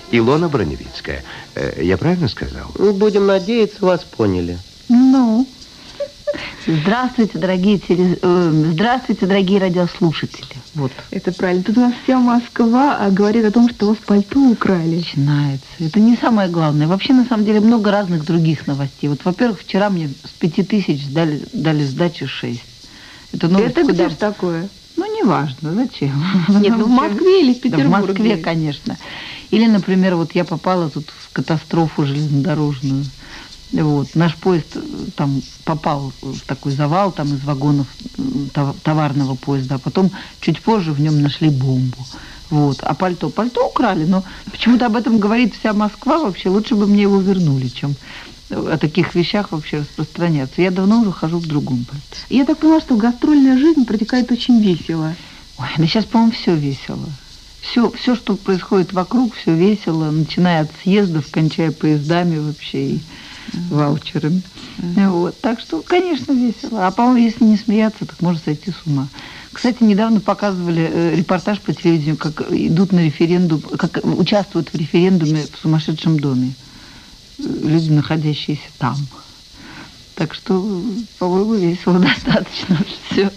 Илона Броневицкая. Я правильно сказал? Будем надеяться, вас поняли. Ну, здравствуйте, дорогие здравствуйте, дорогие радиослушатели. Вот. Это правильно. Тут у нас вся Москва говорит о том, что у вас пальто украли. Начинается. Это не самое главное. Вообще, на самом деле, много разных других новостей. Вот, во-первых, вчера мне с 5000 дали сдачи 6. Это где же такое? Ну, неважно, зачем? Нет, ну в Москве или в Петербурге? Да, в Москве, конечно. Или, например, вот я попала тут в катастрофу железнодорожную. Вот. Наш поезд там попал в такой завал там из вагонов товарного поезда, а потом чуть позже в нем нашли бомбу. Вот. А пальто украли, но почему-то об этом говорит вся Москва вообще. Лучше бы мне его вернули, чем о таких вещах вообще распространяться. Я давно уже хожу в другом пальто. Я так поняла, что гастрольная жизнь протекает очень весело. Ой, да сейчас, по-моему, все весело. Все, что происходит вокруг, все весело, начиная от съездов, кончая поездами вообще и ваучерами. Вот. Так что, конечно, весело. А, по-моему, если не смеяться, так можно сойти с ума. Кстати, недавно показывали репортаж по телевидению, как идут на референдум, как участвуют в референдуме в сумасшедшем доме. Люди, находящиеся там. Так что, по-моему, весело достаточно все.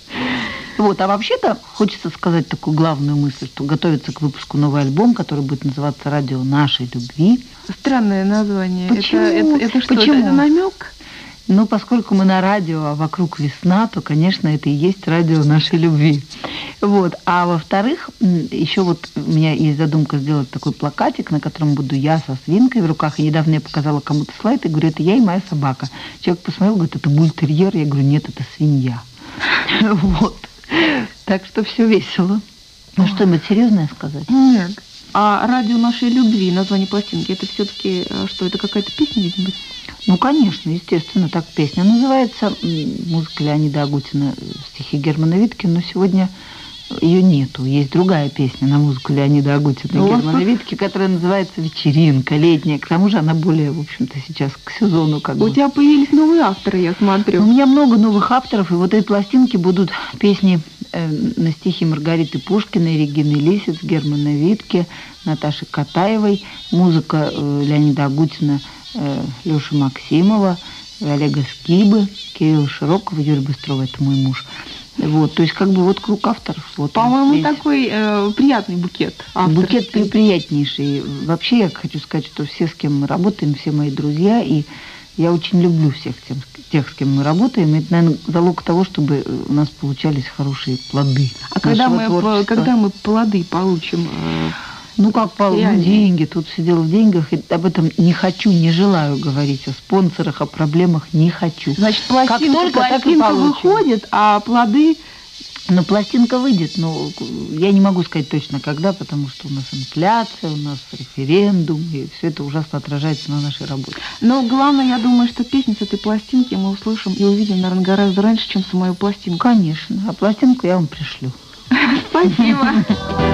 Вот, а вообще-то хочется сказать такую главную мысль, что готовится к выпуску новый альбом, который будет называться «Радио нашей любви». Странное название. Почему? Это что, Почему? Это намек? Ну, поскольку мы на радио, а вокруг весна, то, конечно, это и есть радио нашей любви. Вот. А во-вторых, еще вот у меня есть задумка сделать такой плакатик, на котором буду я со свинкой в руках. И недавно я показала кому-то слайд и говорю, это я и моя собака. Человек посмотрел, говорит, это бультерьер. Я говорю, нет, это свинья. Вот. Так что все весело. Ну, что-нибудь серьезное сказать? Нет. А «Радио нашей любви», название пластинки, это все-таки что, это какая-то песня, видимо? Ну, конечно, естественно, так песня называется. Музыка Леонида Агутина, стихи Германа Виткина, но сегодня ее нету. Есть другая песня на музыку Леонида Агутина и Германа Виткина, которая называется «Вечеринка летняя». К тому же она более, в общем-то, сейчас к сезону как бы. У тебя появились новые авторы, я смотрю. У меня много новых авторов, и вот этой пластинки будут песни на стихи Маргариты Пушкиной, Регины Лисец, Германа Витке, Наташи Катаевой, музыка Леонида Агутина, Лёши Максимова, Олега Скибы, Кирилла Широкова, Юрия Быстрова, это мой муж. Вот, то есть как бы вот круг авторов. Вот по-моему, такой приятный букет авторов. Букет приятнейший. Вообще я хочу сказать, что все, с кем мы работаем, все мои друзья, и я очень люблю всех тех, с кем мы работаем. И это, наверное, залог того, чтобы у нас получались хорошие плоды. А когда мы плоды получим? Ну, как получим деньги, тут все дело в деньгах, и об этом не хочу, не желаю говорить, о спонсорах, о проблемах не хочу. Значит, пластинка выходит, а плоды... Ну, пластинка выйдет, но я не могу сказать точно когда, потому что у нас инфляция, у нас референдум, и все это ужасно отражается на нашей работе. Но главное, я думаю, что песни с этой пластинки мы услышим и увидим, наверное, гораздо раньше, чем самую пластинку. Конечно, а пластинку я вам пришлю. Спасибо.